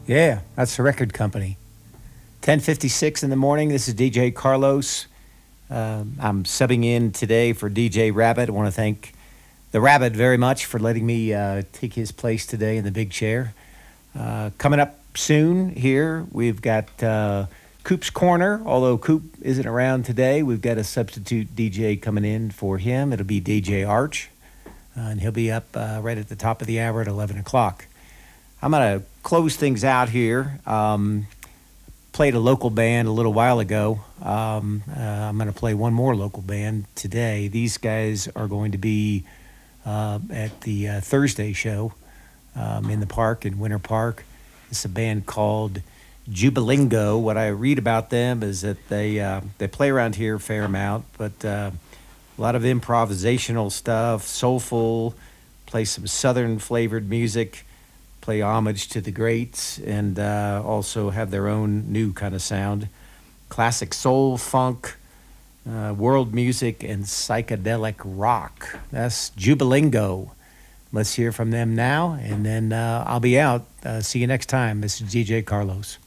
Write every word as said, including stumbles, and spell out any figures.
Yeah, that's the record company. ten fifty-six in the morning. This is D J Carlos. Um, I'm subbing in today for D J Rabbit. I want to thank the Rabbit very much for letting me uh, take his place today in the big chair. Uh, coming up soon here, we've got uh, Coop's Corner. Although Coop isn't around today, we've got a substitute D J coming in for him. It'll be D J Arch, uh, and he'll be up uh, right at the top of the hour at eleven o'clock. I'm going to close things out here. Um, played a local band a little while ago. Um, uh, I'm going to play one more local band today. These guys are going to be uh, at the uh, Thursday show um, in the park, in Winter Park. It's a band called Jubilingo. What I read about them is that they uh, they play around here a fair amount, but uh, a lot of improvisational stuff, soulful, play some southern flavored music, play homage to the greats, and uh, also have their own new kind of sound. Classic soul, funk, uh, world music, and psychedelic rock. That's Jubilingo. Let's hear from them now, and then uh, I'll be out. Uh, see you next time. This is D J Carlos.